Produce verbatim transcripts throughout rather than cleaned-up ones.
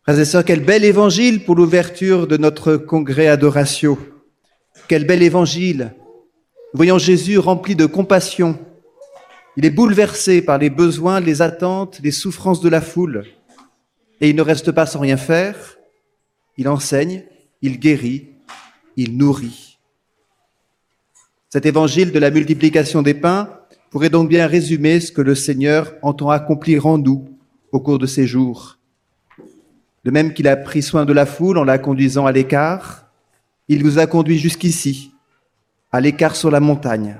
Frères et sœurs, quel bel évangile pour l'ouverture de notre congrès Adoratio. Quel bel évangile. Voyons Jésus rempli de compassion. Il est bouleversé par les besoins, les attentes, les souffrances de la foule. Et il ne reste pas sans rien faire. Il enseigne, il guérit, il nourrit. Cet évangile de la multiplication des pains pourrait donc bien résumer ce que le Seigneur entend accomplir en nous au cours de ces jours. De même qu'il a pris soin de la foule en la conduisant à l'écart, il nous a conduits jusqu'ici, à l'écart sur la montagne.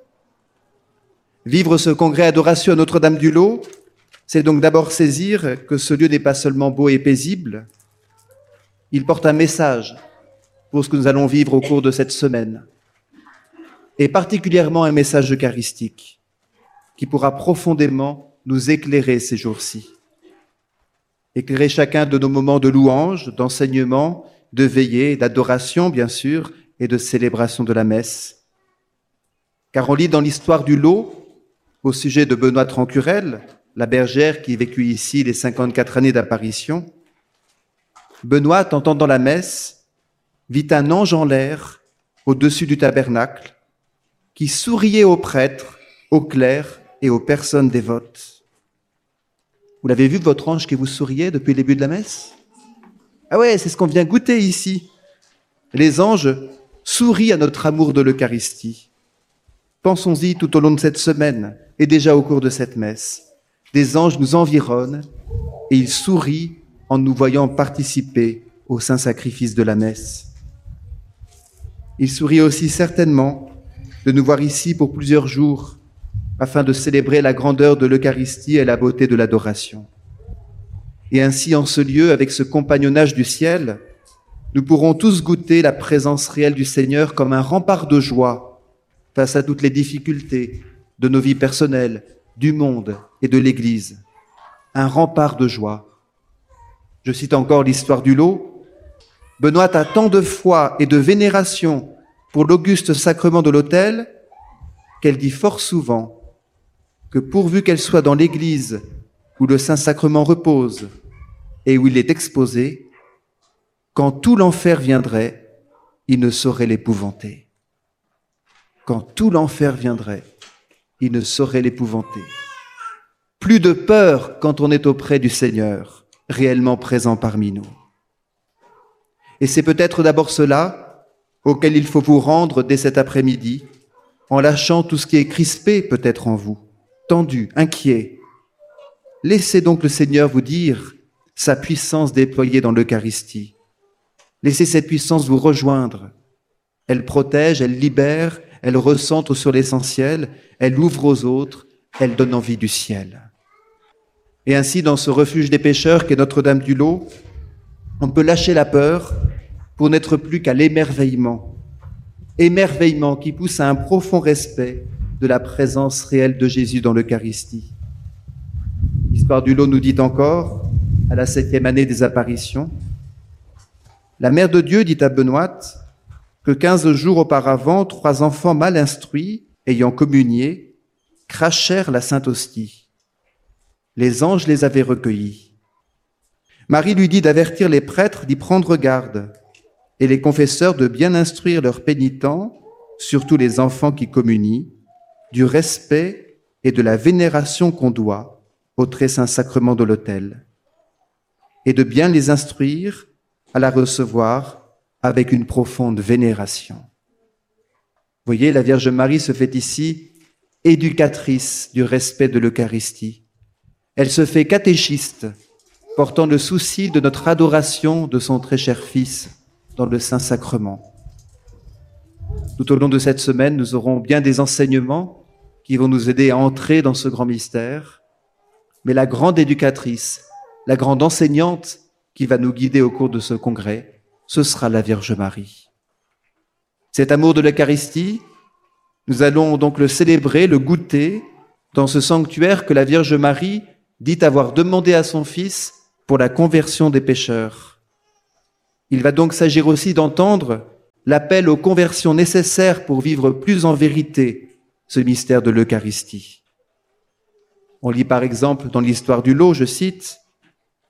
Vivre ce congrès Adoratio à Notre-Dame-du-Lot, c'est donc d'abord saisir que ce lieu n'est pas seulement beau et paisible, il porte un message pour ce que nous allons vivre au cours de cette semaine, et particulièrement un message eucharistique qui pourra profondément nous éclairer ces jours-ci. Éclairer chacun de nos moments de louange, d'enseignement, de veillée, d'adoration, bien sûr, et de célébration de la messe. Car on lit dans l'histoire du Lot, au sujet de Benoît Trancurel, la bergère qui vécut ici les cinquante-quatre années d'apparition, Benoît, entendant la messe, vit un ange en l'air, au-dessus du tabernacle, qui souriait aux prêtres, aux clercs et aux personnes dévotes. Vous l'avez vu, votre ange qui vous souriait depuis le début de la messe? Ah ouais, c'est ce qu'on vient goûter ici. Les anges sourient à notre amour de l'Eucharistie. Pensons-y tout au long de cette semaine et déjà au cours de cette messe. Des anges nous environnent et ils sourient en nous voyant participer au saint sacrifice de la messe. Ils sourient aussi certainement de nous voir ici pour plusieurs jours afin de célébrer la grandeur de l'Eucharistie et la beauté de l'adoration. Et ainsi, en ce lieu, avec ce compagnonnage du ciel, nous pourrons tous goûter la présence réelle du Seigneur comme un rempart de joie face à toutes les difficultés de nos vies personnelles, du monde et de l'Église. Un rempart de joie. Je cite encore l'histoire du Lot. Benoît a tant de foi et de vénération pour l'auguste sacrement de l'autel qu'elle dit fort souvent que pourvu qu'elle soit dans l'Église où le Saint-Sacrement repose et où il est exposé, quand tout l'enfer viendrait, il ne saurait l'épouvanter. Quand tout l'enfer viendrait, il ne saurait l'épouvanter. Plus de peur quand on est auprès du Seigneur, réellement présent parmi nous. Et c'est peut-être d'abord cela auquel il faut vous rendre dès cet après-midi, en lâchant tout ce qui est crispé peut-être en vous, tendu, inquiet. Laissez donc le Seigneur vous dire sa puissance déployée dans l'Eucharistie. Laissez cette puissance vous rejoindre. Elle protège, elle libère, elle recentre sur l'essentiel, elle ouvre aux autres, elle donne envie du ciel. Et ainsi, dans ce refuge des pécheurs qu'est Notre-Dame-du-Lot, on peut lâcher la peur pour n'être plus qu'à l'émerveillement. Émerveillement qui pousse à un profond respect de la présence réelle de Jésus dans l'Eucharistie. L'histoire du Lot nous dit encore, à la septième année des apparitions, la Mère de Dieu dit à Benoît que quinze jours auparavant, trois enfants mal instruits, ayant communié, crachèrent la Sainte Hostie. Les anges les avaient recueillis. Marie lui dit d'avertir les prêtres d'y prendre garde et les confesseurs de bien instruire leurs pénitents, surtout les enfants qui communient, du respect et de la vénération qu'on doit au très saint sacrement de l'autel, et de bien les instruire à la recevoir avec une profonde vénération. Vous voyez, la Vierge Marie se fait ici éducatrice du respect de l'Eucharistie. Elle se fait catéchiste, portant le souci de notre adoration de son très cher Fils dans le Saint-Sacrement. Tout au long de cette semaine, nous aurons bien des enseignements qui vont nous aider à entrer dans ce grand mystère, mais la grande éducatrice, la grande enseignante qui va nous guider au cours de ce congrès, ce sera la Vierge Marie. Cet amour de l'Eucharistie, nous allons donc le célébrer, le goûter dans ce sanctuaire que la Vierge Marie dit avoir demandé à son Fils pour la conversion des pécheurs. Il va donc s'agir aussi d'entendre l'appel aux conversions nécessaires pour vivre plus en vérité ce mystère de l'Eucharistie. On lit par exemple dans l'histoire du Lot, je cite, «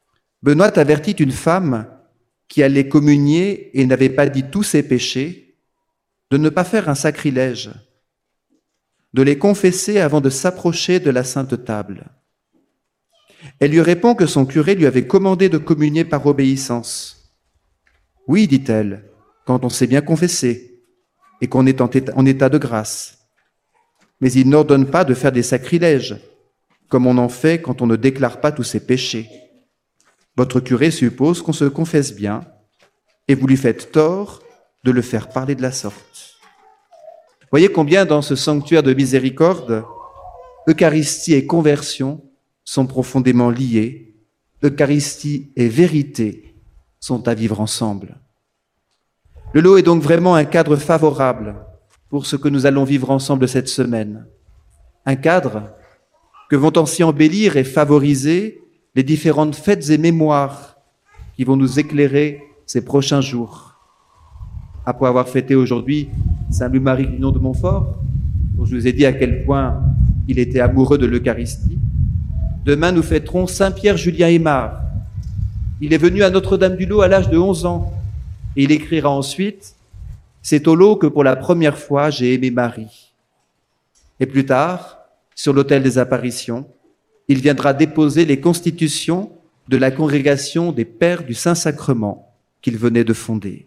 Benoît avertit une femme qui allait communier et n'avait pas dit tous ses péchés, de ne pas faire un sacrilège, de les confesser avant de s'approcher de la sainte table. Elle lui répond que son curé lui avait commandé de communier par obéissance. « Oui, dit-elle, quand on s'est bien confessé et qu'on est en état, en état de grâce. Mais il n'ordonne pas de faire des sacrilèges, comme on en fait quand on ne déclare pas tous ses péchés. Votre curé suppose qu'on se confesse bien, et vous lui faites tort de le faire parler de la sorte. » Voyez combien dans ce sanctuaire de miséricorde, Eucharistie et conversion sont profondément liés. Eucharistie et vérité sont à vivre ensemble. Le lot est donc vraiment un cadre favorable pour ce que nous allons vivre ensemble cette semaine. Un cadre que vont ainsi embellir et favoriser les différentes fêtes et mémoires qui vont nous éclairer ces prochains jours. Après avoir fêté aujourd'hui Saint Louis-Marie Grignon de Montfort, dont je vous ai dit à quel point il était amoureux de l'Eucharistie, demain nous fêterons Saint Pierre-Julien Aymar. Il est venu à Notre-Dame-du-Lot à l'âge de onze ans et il écrira ensuite « C'est au lot que pour la première fois j'ai aimé Marie ». Et plus tard, sur l'autel des apparitions, il viendra déposer les constitutions de la congrégation des Pères du Saint-Sacrement qu'il venait de fonder.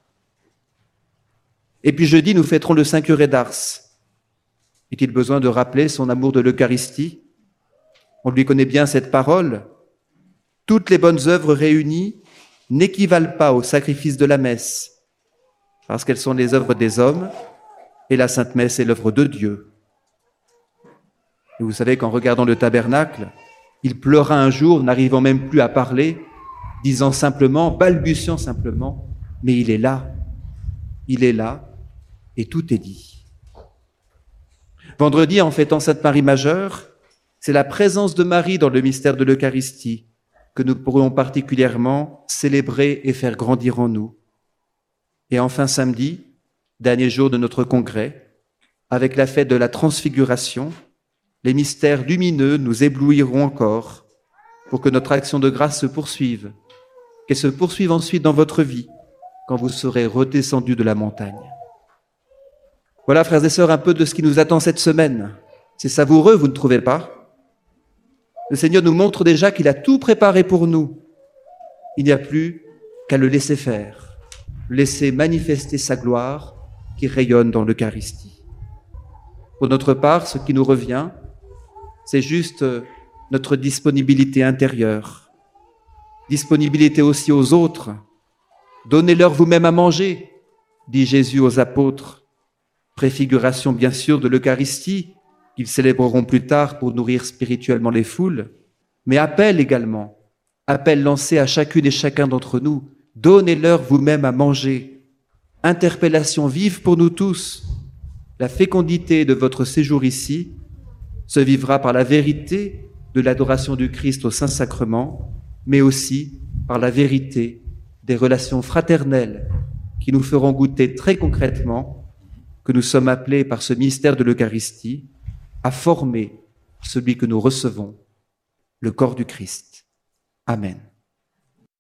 Et puis jeudi, nous fêterons le Saint Curé d'Ars. Est-il besoin de rappeler son amour de l'Eucharistie? On lui connaît bien cette parole. Toutes les bonnes œuvres réunies n'équivalent pas au sacrifice de la messe, parce qu'elles sont les œuvres des hommes, et la Sainte Messe est l'œuvre de Dieu. Et vous savez qu'en regardant le tabernacle, il pleura un jour, n'arrivant même plus à parler, disant simplement, balbutiant simplement, mais il est là, il est là, et tout est dit. Vendredi, en fêtant Sainte Marie Majeure, c'est la présence de Marie dans le mystère de l'Eucharistie que nous pourrions particulièrement célébrer et faire grandir en nous. Et enfin samedi, dernier jour de notre congrès, avec la fête de la Transfiguration, les mystères lumineux nous éblouiront encore pour que notre action de grâce se poursuive, qu'elle se poursuive ensuite dans votre vie quand vous serez redescendus de la montagne. Voilà, frères et sœurs, un peu de ce qui nous attend cette semaine. C'est savoureux, vous ne trouvez pas? Le Seigneur nous montre déjà qu'il a tout préparé pour nous. Il n'y a plus qu'à le laisser faire, laisser manifester sa gloire qui rayonne dans l'Eucharistie. Pour notre part, ce qui nous revient, c'est juste notre disponibilité intérieure, disponibilité aussi aux autres. Donnez-leur vous-même à manger, dit Jésus aux apôtres. Préfiguration bien sûr de l'Eucharistie, qu'ils célébreront plus tard pour nourrir spirituellement les foules, mais appel également, appel lancé à chacune et chacun d'entre nous, donnez-leur vous-même à manger. Interpellation vive pour nous tous. La fécondité de votre séjour ici se vivra par la vérité de l'adoration du Christ au Saint-Sacrement, mais aussi par la vérité des relations fraternelles qui nous feront goûter très concrètement que nous sommes appelés par ce mystère de l'Eucharistie à former celui que nous recevons, le corps du Christ. Amen.